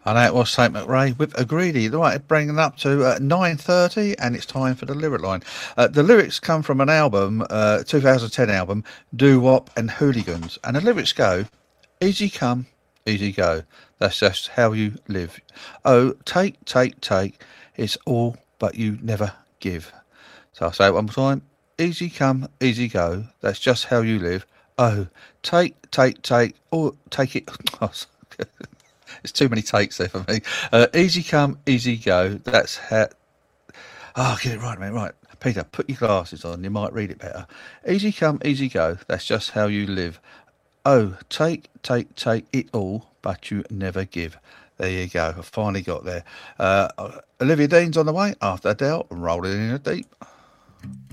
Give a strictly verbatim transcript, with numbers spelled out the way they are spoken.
And that was Saint McRae with a greedy. Right, bringing up to uh, nine thirty, and it's time for the lyric line. Uh, the lyrics come from an album, uh, two thousand ten album, Doo Wop and Hooligans. And the lyrics go, easy come, easy go. That's just how you live. Oh, take, take, take. It's all, but you never give. So I'll say it one more time. Easy come, easy go. That's just how you live. Oh, take, take, take. Or take it. It's too many takes there for me. Uh, easy come, easy go. That's how. Oh, get it right, mate. Right. Peter, put your glasses on. You might read it better. Easy come, easy go. That's just how you live. Oh, take, take, take it all, but you never give. There you go. I finally got there. Uh, Olivia Dean's on the way after Adele, rolling in the deep.